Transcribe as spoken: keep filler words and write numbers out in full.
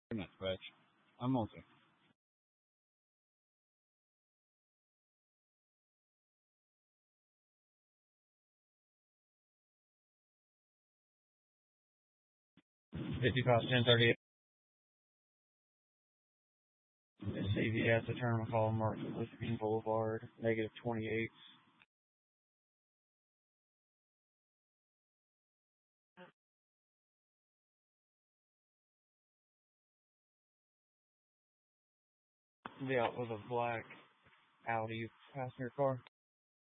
Not scratch. I'm okay. fifty-five, ten thirty-eight. C V S, the terminal call marked Lisbon Boulevard, negative twenty-eight. Yeah, with a black Audi passenger car.